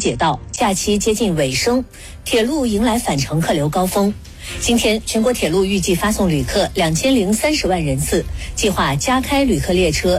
解到，假期接近尾声，铁路迎来返程客流高峰。今天，全国铁路预计发送旅客2030万人次，计划加开旅客列车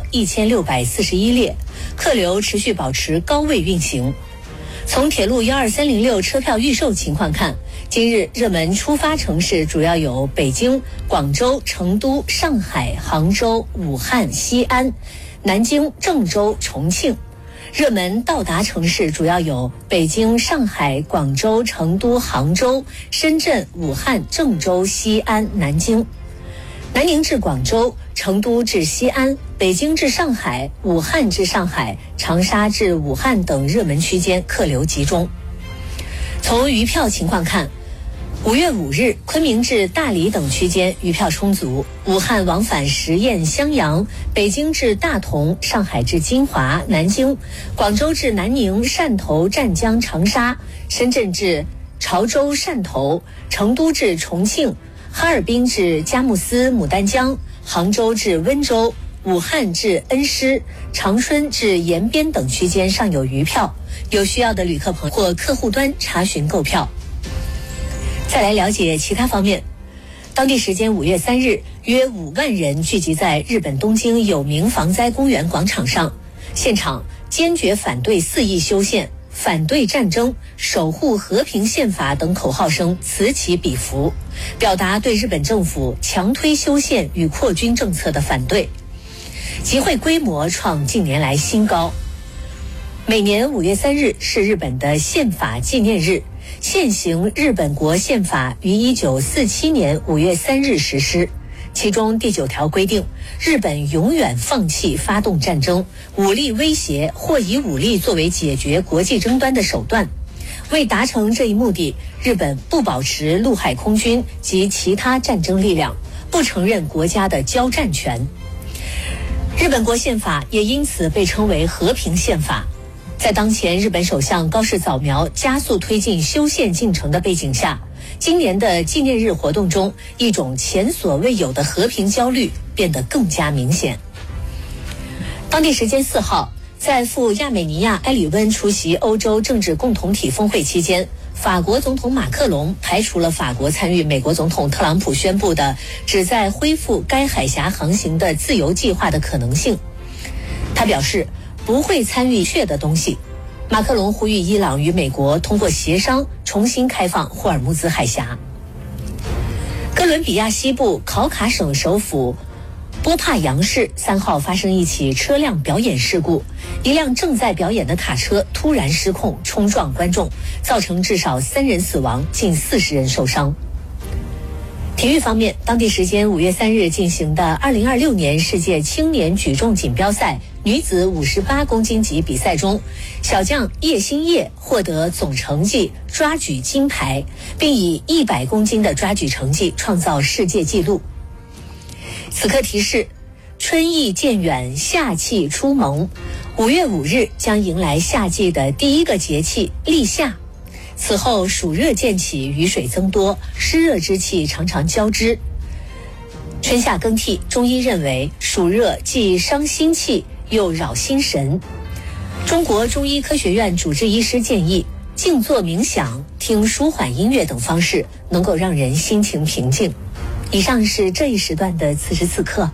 1641列，客流持续保持高位运行。从铁路12306车票预售情况看，今日热门出发城市主要有北京、广州、成都、上海、杭州、武汉、西安、南京、郑州、重庆。热门到达城市主要有北京、上海、广州、成都、杭州、深圳、武汉、郑州、西安、南京。南宁至广州、成都至西安、北京至上海、武汉至上海、长沙至武汉等热门区间客流集中。从余票情况看，5月5日，昆明至大理等区间余票充足，武汉往返十堰、襄阳，北京至大同，上海至金华、南京，广州至南宁、汕头、湛江、长沙，深圳至潮州、汕头，成都至重庆，哈尔滨至佳木斯、牡丹江，杭州至温州，武汉至恩施，长春至延边等区间尚有余票，有需要的旅客朋友或客户端查询购票。再来了解其他方面。当地时间5月3日，约5万人聚集在日本东京有名防灾公园广场上，现场坚决反对肆意修宪、反对战争、守护和平宪法等口号声此起彼伏，表达对日本政府强推修宪与扩军政策的反对。集会规模创近年来新高。每年5月3日是日本的宪法纪念日，现行日本国宪法于1947年5月3日实施，其中第9条规定，日本永远放弃发动战争、武力威胁或以武力作为解决国际争端的手段。为达成这一目的，日本不保持陆海空军及其他战争力量，不承认国家的交战权。日本国宪法也因此被称为和平宪法。在当前日本首相高市早苗加速推进修宪进程的背景下，今年的纪念日活动中，一种前所未有的和平焦虑变得更加明显。当地时间4号，在赴亚美尼亚埃里温出席欧洲政治共同体峰会期间，法国总统马克龙排除了法国参与美国总统特朗普宣布的旨在恢复该海峡航行的自由计划的可能性。他表示不会参与血的东西。马克龙呼吁伊朗与美国通过协商重新开放霍尔木兹海峡。哥伦比亚西部考卡省首府波帕扬市3号发生一起车辆表演事故，一辆正在表演的卡车突然失控冲撞观众，造成至少3人死亡，近40人受伤。体育方面，当地时间5月3日进行的2026年世界青年举重锦标赛女子58公斤级比赛中，小将叶欣烨获得总成绩抓举金牌，并以100公斤的抓举成绩创造世界纪录。此刻提示，春意渐远，夏气初萌，5月5日将迎来夏季的第一个节气立夏。此后暑热渐起，雨水增多，湿热之气常常交织。春夏更替，中医认为暑热既伤心气又扰心神。中国中医科学院主治医师建议，静坐冥想、听舒缓音乐等方式能够让人心情平静。以上是这一时段的此时此刻。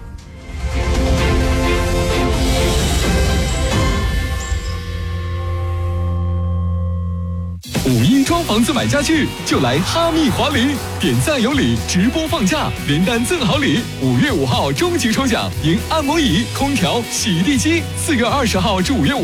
5·1装房子买家具就来哈密华礼，点赞有礼，直播放假，连单赠好礼。5月5号终极抽奖，赢按摩椅、空调、洗地机。4月20号至5月5